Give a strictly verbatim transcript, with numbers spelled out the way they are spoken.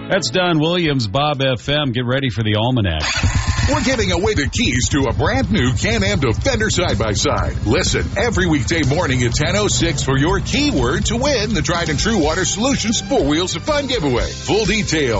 That's Don Williams, Bob F M. Get ready for the Almanac. We're giving away the keys to a brand new Can-Am Defender side-by-side. Listen every weekday morning at ten oh six for your keyword to win the tried and true Water Solutions four Wheels of Fun giveaway. Full details